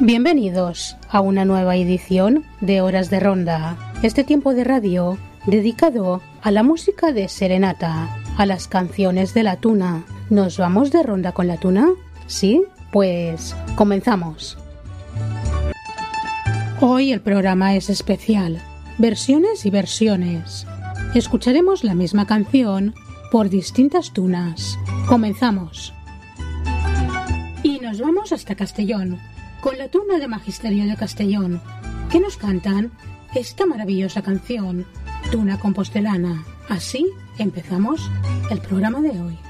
Bienvenidos a una nueva edición de Horas de Ronda, este tiempo de radio dedicado a la música de serenata, a las canciones de la tuna. ¿Nos vamos de ronda con la tuna? ¿Sí? Pues comenzamos. Hoy el programa es especial, versiones y versiones. Escucharemos la misma canción por distintas tunas. Comenzamos. Y nos vamos hasta Castellón, con la tuna de Magisterio de Castellón, que nos cantan esta maravillosa canción, Tuna Compostelana. Así empezamos el programa de hoy.